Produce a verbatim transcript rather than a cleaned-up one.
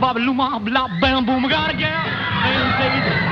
blah, blah, blah, bam, boom, I got a gal. And say,